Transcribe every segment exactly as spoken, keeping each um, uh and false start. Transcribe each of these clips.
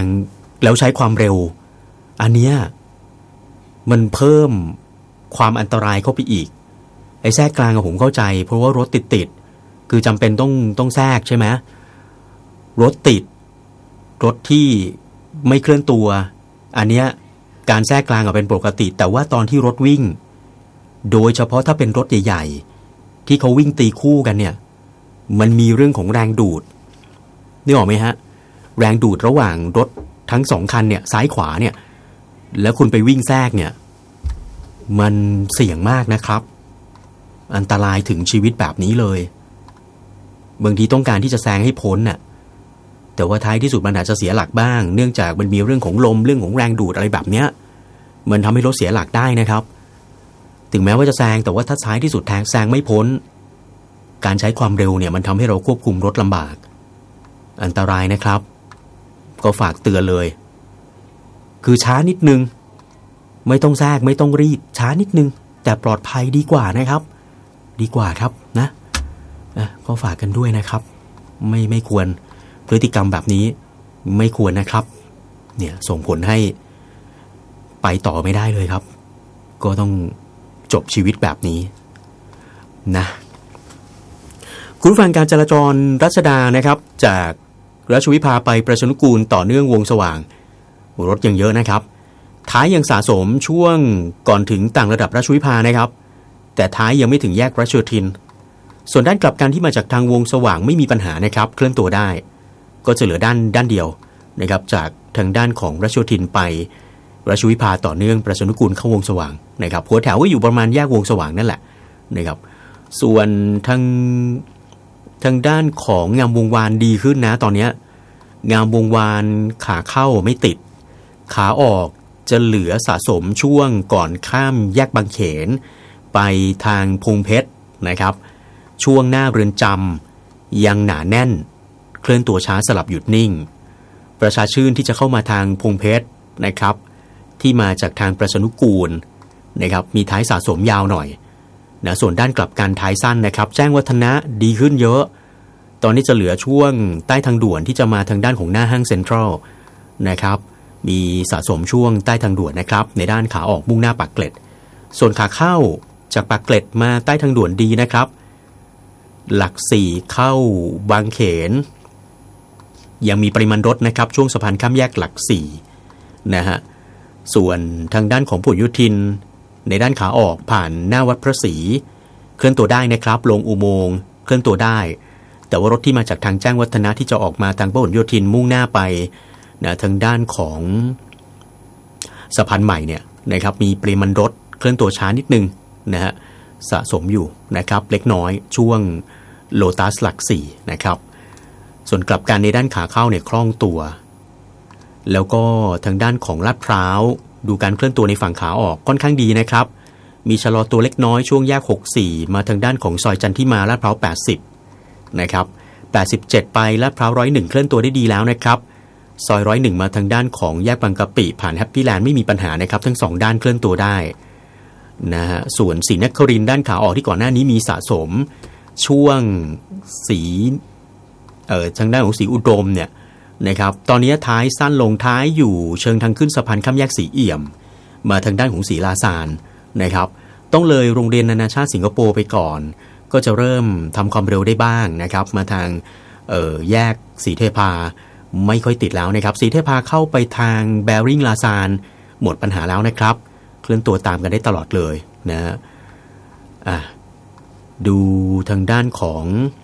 แล้วใช้ความเร็วอันเนี้ยมันเพิ่มความอันตรายเข้าไปอีกไอ้แทรกกลางอะผมเข้าใจเพราะว่ารถติดติดคือจำเป็นต้องต้องแทรกใช่ไหมรถติดรถที่ไม่เคลื่อนตัวอันเนี้ยการแทรกกลางอะเป็นปกติแต่ว่าตอนที่รถวิ่งโดยเฉพาะถ้าเป็นรถใหญ่ๆที่เขาวิ่งตีคู่กันเนี่ยมันมีเรื่องของแรงดูดนึกออกไหมฮะแรงดูดระหว่างรถทั้งสองคันเนี่ยซ้ายขวาเนี่ยแล้วคุณไปวิ่งแทรกเนี่ยมันเสี่ยงมากนะครับอันตรายถึงชีวิตแบบนี้เลยบางทีต้องการที่จะแซงให้พ้นน่ะแต่ว่าท้ายที่สุดมันอาจจะเสียหลักบ้างเนื่องจากมันมีเรื่องของลมเรื่องของแรงดูดอะไรแบบเนี้ยมันทำให้รถเสียหลักได้นะครับถึงแม้ว่าจะแซงแต่ว่าถ้าท้ายที่สุดแทงแซงไม่พ้นการใช้ความเร็วเนี่ยมันทำให้เราควบคุมรถลำบากอันตรายนะครับก็ฝากเตือนเลยคือช้านิดนึงไม่ต้องแทรกไม่ต้องรีบช้านิดนึงแต่ปลอดภัยดีกว่านะครับดีกว่าครับนะอ่ะก็ฝากกันด้วยนะครับไม่ไม่ควรพฤติกรรมแบบนี้ไม่ควรนะครับเนี่ยส่งผลให้ไปต่อไม่ได้เลยครับก็ต้องจบชีวิตแบบนี้นะคุณฟังการจราจรรัชดานะครับจากราชวิภาไปประชานุกูลต่อเนื่องวงสว่างรถยังเยอะนะครับท้ายยังสะสมช่วงก่อนถึงต่างระดับราชวิภานะครับแต่ท้ายยังไม่ถึงแยกรัชโยธินส่วนด้านกลับกันที่มาจากทางวงสว่างไม่มีปัญหานะครับเคลื่อนตัวได้ก็จะเหลือด้านด้านเดียวนะครับจากทางด้านของรัชโยธินไปราชวิภาต่อเนื่องประชานุกูลเข้าวงสว่างนะครับหัวแถวก็อยู่ประมาณแยกวงสว่างนั่นแหละนะครับส่วนทางทางด้านของงามวงวานดีขึ้นนะตอนนี้งามวงวานขาเข้าไม่ติดขาออกจะเหลือสะสมช่วงก่อนข้ามแยกบางเขนไปทางพงเพชรนะครับช่วงหน้าเรือนจำยังหนาแน่นเคลื่อนตัวช้าสลับหยุดนิ่งประชาชื่นที่จะเข้ามาทางพงเพชรนะครับที่มาจากทางประชานุกูลนะครับมีท้ายสะสมยาวหน่อยนะส่วนด้านกลับกันท้ายสั้นนะครับแจ้งวัฒนะดีขึ้นเยอะตอนนี้จะเหลือช่วงใต้ทางด่วนที่จะมาทางด้านของหน้าห้างเซ็นทรัลนะครับมีสะสมช่วงใต้ทางด่วนนะครับในด้านขาออกมุ่งหน้าปากเกร็ดส่วนขาเข้าจากปากเกร็ดมาใต้ทางด่วนดีนะครับหลักสี่เข้าบางเขนยังมีปริมาณรถนะครับช่วงสะพานข้ามแยกหลักสี่นะฮะส่วนทางด้านของผลโยธินในด้านขาออกผ่านหน้าวัดพระศรีเคลื่อนตัวได้นะครับลงอุโมงค์เคลื่อนตัวได้แต่ว่ารถที่มาจากทางแจ้งวัฒนะที่จะออกมาทางพหลโยธินมุ่งหน้าไปนะทางด้านของสะพานใหม่เนี่ยนะครับมีปริมาณรถเคลื่อนตัวช้านิดนึงนะฮะสะสมอยู่นะครับเล็กน้อยช่วงโลตัสหลักสี่นะครับส่วนกลับกันในด้านขาเข้าเนี่ยคล่องตัวแล้วก็ทางด้านของลาดพร้าวดูการเคลื่อนตัวในฝั่งขาออกค่อนข้างดีนะครับมีชะลอตัวเล็กน้อยช่วงแยกหกสิบสี่มาทางด้านของซอยจันทิมาลาดพร้าวแปดสิบนะครับแปดสิบเจ็ดไปลาดพร้าวหนึ่งศูนย์หนึ่งเคลื่อนตัวได้ดีแล้วนะครับซอยหนึ่งศูนย์หนึ่งมาทางด้านของแยกบางกะปิผ่านแฮปปี้แลนด์ไม่มีปัญหานะครับทั้งสองด้านเคลื่อนตัวได้นะฮะส่วนศรีนครินทร์ด้านขาออกที่ก่อนหน้านี้มีสะสมช่วงสีเอ่อทางด้านของสีอุดมเนี่ยนะครับตอนนี้ท้ายสั้นลงท้ายอยู่เชิงทางขึ้นสะพานข้ามแยกสีเอี่ยมมาทางด้านของศรีลาซานนะครับต้องเลยโรงเรียนนานาชาติสิงคโปร์ไปก่อนก็จะเริ่มทำความเร็วได้บ้างนะครับมาทางเอ่อแยกศรีเทพาไม่ค่อยติดแล้วนะครับศรีเทพาเข้าไปทางแบริ่งลาซานหมดปัญหาแล้วนะครับเคลื่อนตัวตามกันได้ตลอดเลยนะอ่ะดูทางด้านของ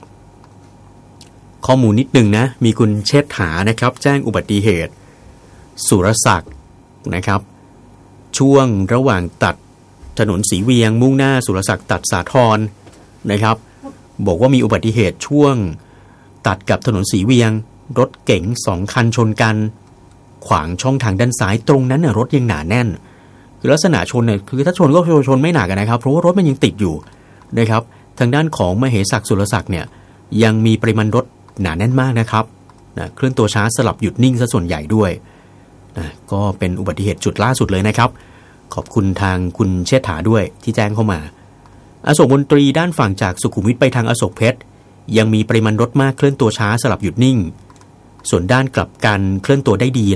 ข้อมูลนิดนึงนะมีคุณเชษฐานะครับแจ้งอุบัติเหตุสุรศักดิ์นะครับช่วงระหว่างตัดถนนสีเวียงมุ่งหน้าสุรศักดิ์ตัดสาทรนะครับบอกว่ามีอุบัติเหตุช่วงตัดกับถนนสีเวียงรถเก๋งสองคันชนกันขวางช่องทางด้านซ้ายตรงนั้นน่ะรถยังหนาแน่นคือลักษณะชนเนี่ยคือถ้าชนก็ชนไม่หนักนะครับเพราะว่ารถมันยังติดอยู่นะครับทางด้านของมเหศักดิ์สุรศักดิ์เนี่ยยังมีปริมาณรถหนาแน่นมากนะครับนะเคลื่อนตัวช้าสลับหยุดนิ่งซะส่วนใหญ่ด้วยนะก็เป็นอุบัติเหตุจุดล่าสุดเลยนะครับขอบคุณทางคุณเชษฐาด้วยที่แจ้งเข้ามาอโศกมนตรีด้านฝั่งจากสุขุมวิทไปทางอโศกเพชรยังมีปริมาณรถมากเคลื่อนตัวช้าสลับหยุดนิ่งส่วนด้านกลับกันเคลื่อนตัวได้ดี